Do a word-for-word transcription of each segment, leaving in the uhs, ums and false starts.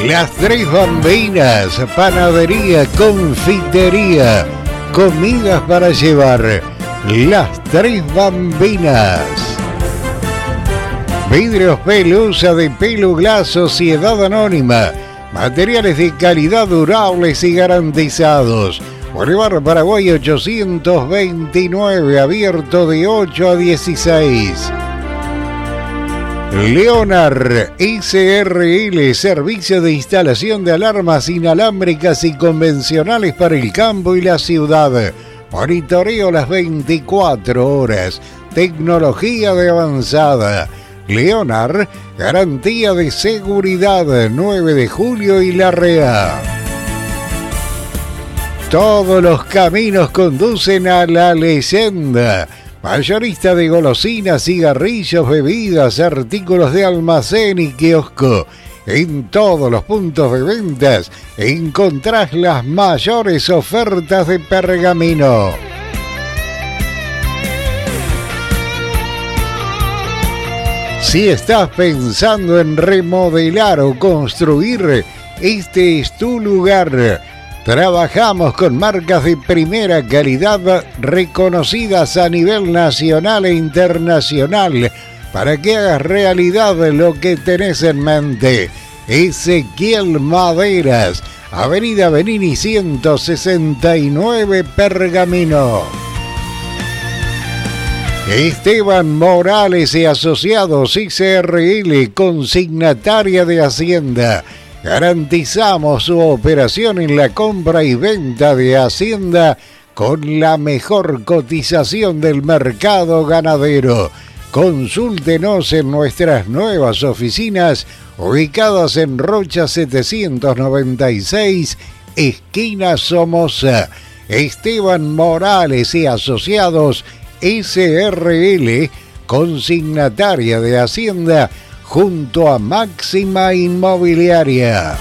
Las Tres Bambinas, panadería, confitería, comidas para llevar. Las Tres Bambinas. Vidrios Pelusa de Peluglass Sociedad Anónima. Materiales de calidad durables y garantizados. Bolívar Paraguay ochocientos veintinueve, abierto de ocho a dieciséis. Leonard S R L, servicio de instalación de alarmas inalámbricas y convencionales para el campo y la ciudad. Monitoreo las veinticuatro horas. Tecnología de avanzada. Leonard, garantía de seguridad. nueve de julio y Larrea. Todos los caminos conducen a La Leyenda. Mayorista de golosinas, cigarrillos, bebidas, artículos de almacén y kiosco. En todos los puntos de ventas encontrás las mayores ofertas de Pergamino. Si estás pensando en remodelar o construir, este es tu lugar. Trabajamos con marcas de primera calidad reconocidas a nivel nacional e internacional para que hagas realidad lo que tenés en mente. Ezequiel Maderas, Avenida Benini ciento sesenta y nueve, Pergamino. Esteban Morales y Asociados S R L, consignataria de Hacienda. Garantizamos su operación en la compra y venta de Hacienda con la mejor cotización del mercado ganadero. Consúltenos en nuestras nuevas oficinas ubicadas en Rocha setecientos noventa y seis, esquina Somoza. Esteban Morales y Asociados S R L, consignataria de Hacienda, junto a Máxima Inmobiliaria.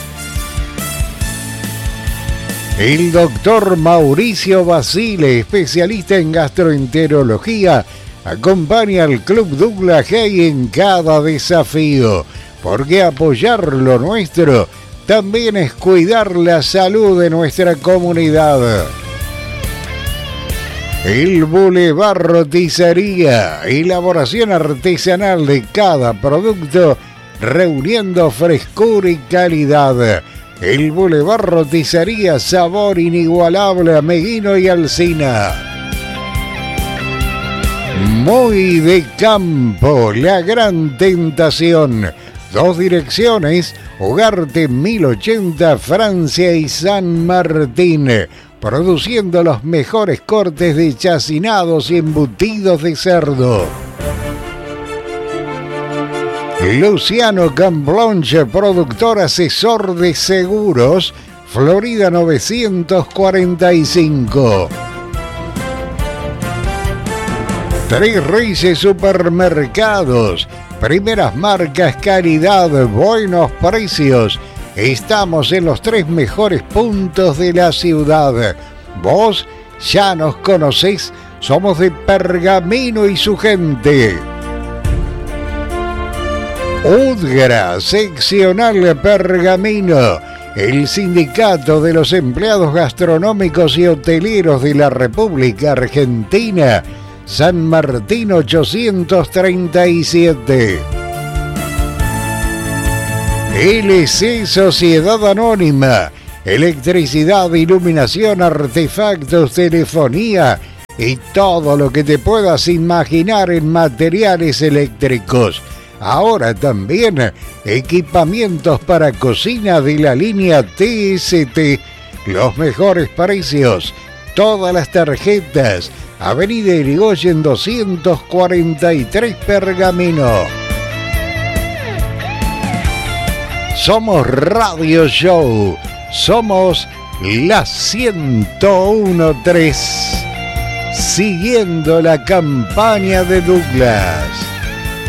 El doctor Mauricio Basile, especialista en gastroenterología, acompaña al Club Douglas Hay en cada desafío, porque apoyar lo nuestro también es cuidar la salud de nuestra comunidad. El Boulevard Roticería, elaboración artesanal de cada producto, reuniendo frescura y calidad. El Boulevard Roticería, sabor inigualable a Meguino y Alsina. Muy de campo, La Gran Tentación. Dos direcciones, Ugarte mil ochenta, Francia y San Martín. Produciendo los mejores cortes de chacinados y embutidos de cerdo. Luciano Camblonche, productor asesor de seguros, Florida novecientos cuarenta y cinco. Tres Reyes Supermercados, primeras marcas, calidad, buenos precios. Estamos en los tres mejores puntos de la ciudad. Vos ya nos conocés, somos de Pergamino y su gente. UDGRA, seccional Pergamino, el sindicato de los empleados gastronómicos y hoteleros de la República Argentina, San Martín ochocientos treinta y siete. L C Sociedad Anónima, electricidad, iluminación, artefactos, telefonía y todo lo que te puedas imaginar en materiales eléctricos. Ahora también equipamientos para cocina de la línea T S T. Los mejores precios, todas las tarjetas. Avenida Irigoyen doscientos cuarenta y tres, Pergamino. Somos Radio Show, somos la ciento uno punto tres, siguiendo la campaña de Douglas.